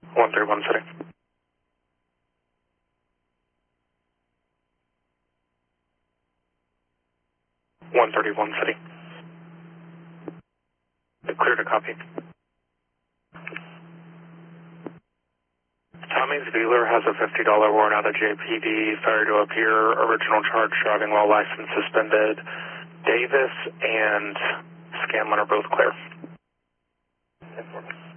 131 City. 131 City. Clear to copy. Tommy's dealer has a $50 warrant out of JPD, failure to appear, original charge, driving while license suspended. Davis and Scanlon are both clear.